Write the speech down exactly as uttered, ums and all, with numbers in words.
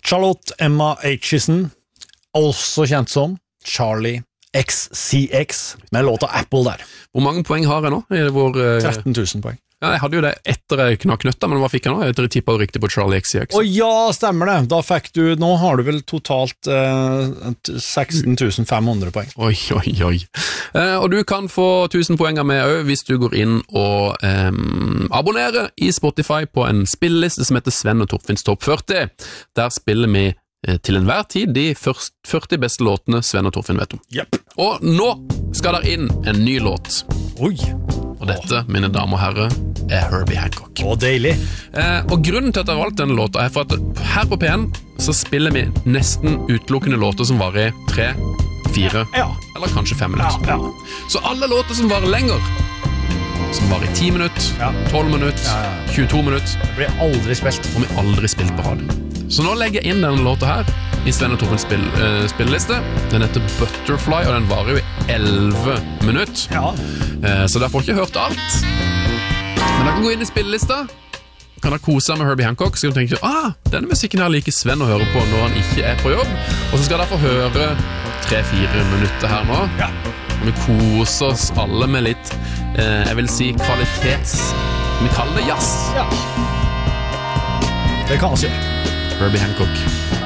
Charlotte Emma Aitchison, også kjent som Charlie X C X, med låta Apple der. Hvor mange poeng har jeg nå? Er det vår, uh... tretten tusen poeng. Ja, jeg hadde jo det etter jeg knakk nøtta, men hva fikk jeg nå? Jeg tippet riktig på Charlie X C X. Å ja, stemmer det. Da fikk du, nå har du vel totalt eh, seksten tusen fem hundre poeng. Oi, oi, oi. Eh, og du kan få tusen poenger med også, hvis du går inn og eh, abonnerer i Spotify på en spilleliste som heter Sven og Torfinns Topp førti. Der spiller vi eh, til enhver tid de først førti beste låtene Sven og Torfinn vet om. Yep. Og nå skal der inn en ny låt. Oi. Og dette, mine damer og herrer, er Herbie Hancock. Å, deilig. Eh, og grunnen til at jeg har valgt denne låta er for at her på P en så spiller vi nesten utelukkende låter som varer tre, fire, ja. eller kanskje fem minutter. Ja, ja. Så alle låter som varer lenger, som varer ti minutter, ja. tolv minutter, ja, ja. tjueto minutter, det blir aldri spilt. og vi aldri spilt på radio. Så nå legger jeg inn denne låta her i Sven og Torfinns spill, uh, spilleliste. Den heter Butterfly, og den varer jo i elleve minutter. Ja. Uh, så der får ikke hørt alt. Men dere kan gå inn i spillelista, kan dere kose med Herbie Hancock, så kan dere tenke, ah, denne musikken her liker Sven å høre på når han ikke er på jobb. Og så skal dere få høre tre-fire minutter her nå. Ja. Og vi koser oss alle med litt, uh, jeg vil si kvalitets... Vi kaller det jazz. Ja. Det kan vi gjøre. Herbie Hancock.